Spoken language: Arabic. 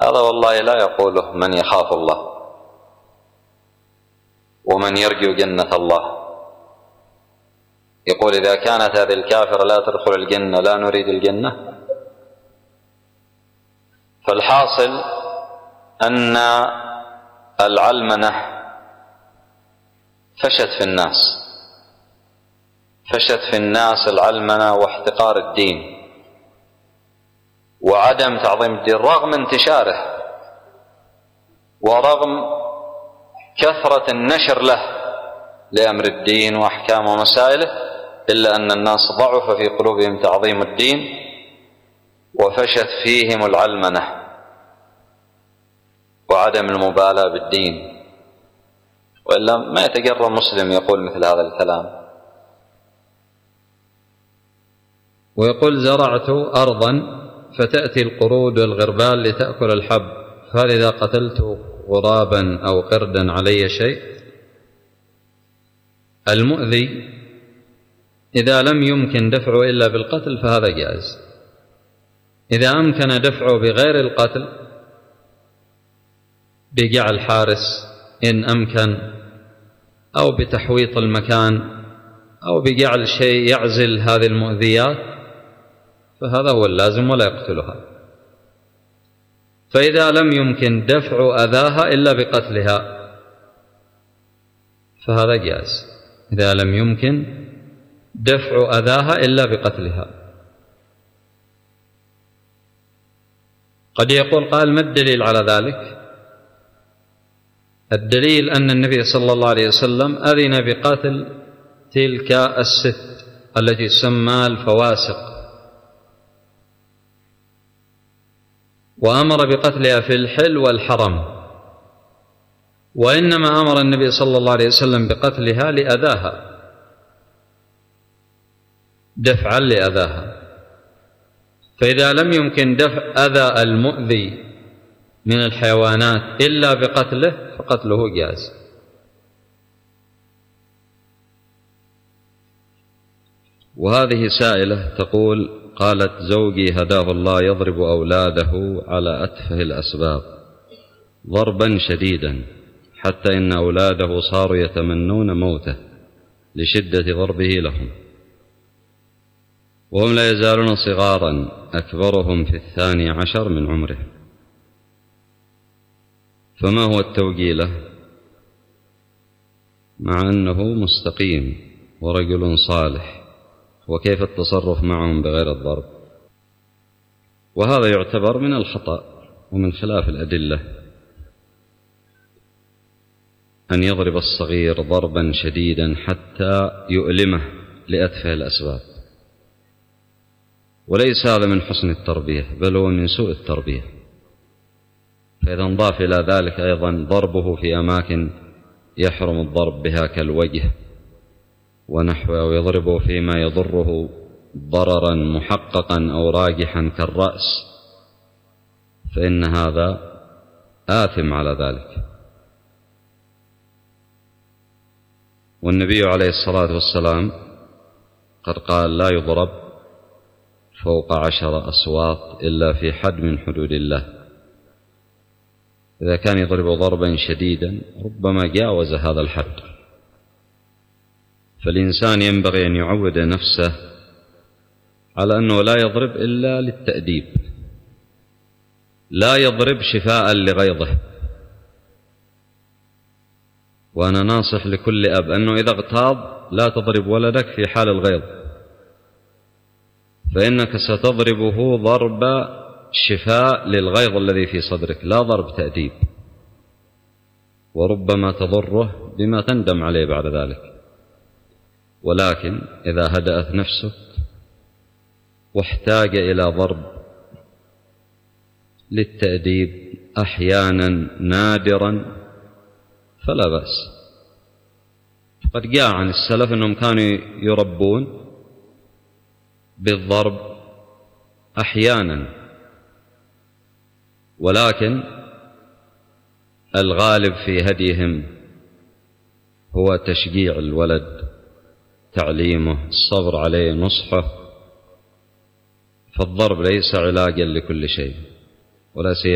هذا والله لا يقوله من يخاف الله ومن يرجو جنة الله. يقول إذا كانت هذه الكافرة لا تدخل الجنة لا نريد الجنة. فالحاصل أن العلمنة فشت في الناس العلمنة واحتقار الدين وعدم تعظيم الدين رغم انتشاره ورغم كثرة النشر له لأمر الدين وأحكامه ومسائله، إلا أن الناس ضعف في قلوبهم تعظيم الدين وفشت فيهم العلمنة وعدم المبالاة بالدين، وإلا ما يتجرأ مسلم يقول مثل هذا الكلام. ويقول زرعت أرضا فتأتي القرود والغربال لتأكل الحب، فهل إذا قتلت غرابا أو قردا علي شيء؟ المؤذي إذا لم يمكن دفعه إلا بالقتل فهذا جائز. إذا أمكن دفعه بغير القتل بجعل حارس إن أمكن، أو بتحويط المكان، أو بجعل شيء يعزل هذه المؤذيات، فهذا هو اللازم ولا يقتلها. فإذا لم يمكن دفع أذاها إلا بقتلها فهذا جائز، إذا لم يمكن دفع أذاها إلا بقتلها. قد يقول قال ما الدليل على ذلك؟ الدليل أن النبي صلى الله عليه وسلم أذن بقتل تلك الست التي تسمى الفواسق، وأمر بقتلها في الحل والحرم، وإنما أمر النبي صلى الله عليه وسلم بقتلها لأذاها، دفعا لأذاها. فإذا لم يمكن دفع أذى المؤذي من الحيوانات إلا بقتله فقتله جائز. وهذه سائلة تقول قالت زوجي هداه الله يضرب أولاده على أتفه الأسباب ضربا شديدا حتى إن أولاده صاروا يتمنون موته لشدة ضربه لهم، وهم لا يزالون صغارا أكبرهم في 12 من عمره، فما هو التوجيه له مع أنه مستقيم ورجل صالح، وكيف التصرف معهم بغير الضرب؟ وهذا يعتبر من الخطأ ومن خلاف الأدلة أن يضرب الصغير ضربا شديدا حتى يؤلمه لأتفه الأسباب، وليس هذا من حسن التربية بل هو من سوء التربية. فإذا انضاف إلى ذلك أيضا ضربه في أماكن يحرم الضرب بها كالوجه ونحوه، أو يضربه فيما يضره ضررا محققا أو راجحا كالرأس، فإن هذا آثم على ذلك. والنبي عليه الصلاة والسلام قد قال لا يضرب فوق 10 أصوات إلا في حد من حدود الله. إذا كان يضرب ضربا شديدا ربما جاوز هذا الحد، فالإنسان ينبغي أن يعود نفسه على أنه لا يضرب إلا للتأديب، لا يضرب شفاء لغيظه. وأنا ناصح لكل أب أنه إذا اغتاظ لا تضرب ولدك في حال الغيظ، فإنك ستضربه ضرب شفاء للغيظ الذي في صدرك لا ضرب تأديب، وربما تضره بما تندم عليه بعد ذلك. ولكن إذا هدأت نفسك واحتاج إلى ضرب للتأديب أحيانا نادرا فلا بأس. قد جاء عن السلف أنهم كانوا يربون بالضرب أحيانا، ولكن الغالب في هديهم هو تشجيع الولد، تعليمه، الصبر عليه، نصحه. فالضرب ليس علاجا لكل شيء، ولا سيما